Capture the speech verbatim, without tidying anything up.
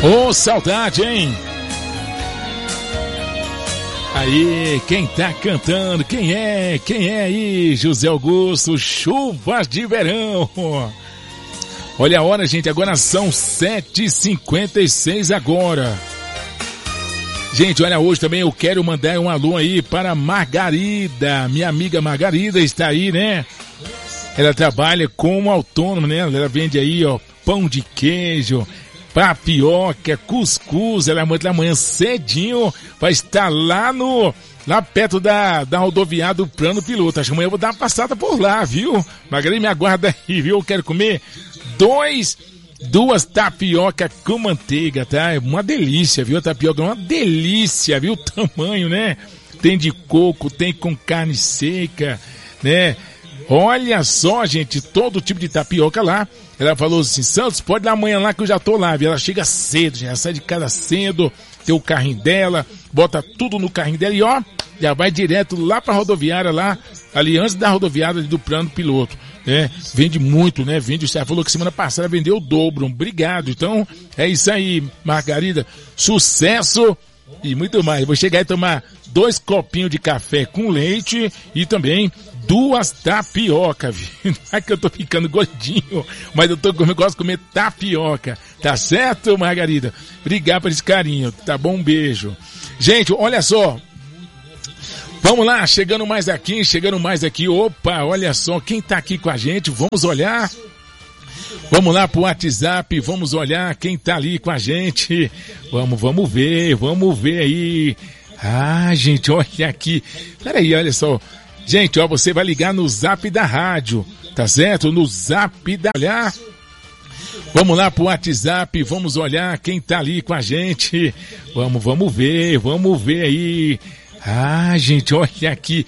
Ô, oh, saudade, hein? Aí, quem tá cantando? Quem é? Quem é aí? José Augusto, Chuvas de Verão. Olha a hora, gente, agora são sete e cinquenta e seis agora. Gente, olha, hoje também eu quero mandar um alô aí para Margarida. Minha amiga Margarida está aí, né? Ela trabalha como autônoma, né? Ela vende aí, ó, pão de queijo, tapioca, cuscuz. Ela amanhã, amanhã cedinho vai estar lá no, lá perto da, da rodoviária do Plano Piloto. Acho que amanhã eu vou dar uma passada por lá, viu? Margarida, me aguarda aí, viu? Eu quero comer dois, duas tapioca com manteiga, tá? É uma delícia, viu? A tapioca é uma delícia, viu? O tamanho, né? Tem de coco, tem com carne seca, né? Olha só, gente, todo tipo de tapioca lá. Ela falou assim, Santos, pode ir lá amanhã lá que eu já tô lá, viu? Ela chega cedo, já sai de casa cedo, tem o carrinho dela, bota tudo no carrinho dela e ó, já vai direto lá pra rodoviária lá, ali antes da rodoviária do Plano Piloto, né? Vende muito, né? Vende, ela falou que semana passada vendeu o dobro, obrigado. Então, é isso aí, Margarida, sucesso e muito mais. Vou chegar e tomar dois copinhos de café com leite e também duas tapioca, viu? Não é que eu tô ficando gordinho, mas eu tô eu gosto de comer tapioca. Tá certo, Margarida? Obrigado por esse carinho, tá bom? Um beijo. Gente, olha só. Vamos lá, chegando mais aqui, chegando mais aqui. Opa, olha só, quem tá aqui com a gente? Vamos olhar. Vamos lá pro WhatsApp, vamos olhar quem tá ali com a gente. Vamos, vamos ver, vamos ver aí. Ah, gente, olha aqui. Peraí, olha só. Gente, ó, você vai ligar no zap da rádio, tá certo? No zap da... Olhar. Vamos lá pro WhatsApp, vamos olhar quem tá ali com a gente. Vamos, vamos ver, vamos ver aí. Ah, gente, olha aqui.